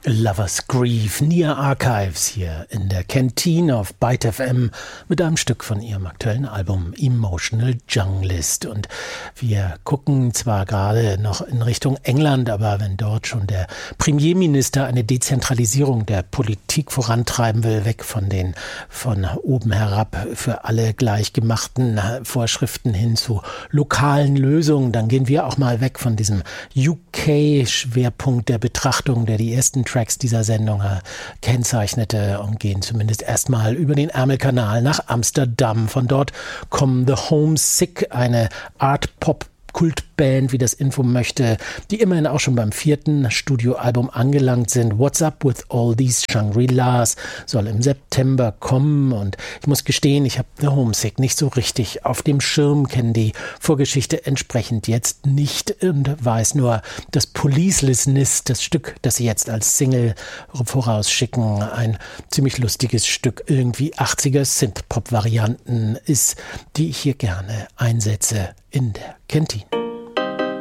Lovers Grief, Nia Archives hier in der Kantine auf Byte FM mit einem Stück von ihrem aktuellen Album Emotional Junglist. Und wir gucken zwar gerade noch in Richtung England, aber wenn dort schon der Premierminister eine Dezentralisierung der Politik vorantreiben will, weg von den von oben herab für alle gleich gemachten Vorschriften hin zu lokalen Lösungen, dann gehen wir auch mal weg von diesem UK-Schwerpunkt der Betrachtung, der die ersten Tracks dieser Sendung kennzeichnete, und gehen zumindest erstmal über den Ärmelkanal nach Amsterdam. Von dort kommen The Homesick, eine Art-Pop Kultband, wie das Info möchte, die immerhin auch schon beim 4. Studioalbum angelangt sind. What's Up With All These Shangri-Las soll im September kommen, und ich muss gestehen, ich habe The Homesick nicht so richtig auf dem Schirm, kenne die Vorgeschichte entsprechend jetzt nicht und weiß nur, dass Policelessness, das Stück, das sie jetzt als Single vorausschicken, ein ziemlich lustiges Stück, irgendwie 80er Synth-Pop-Varianten ist, die ich hier gerne einsetze in der Kantine.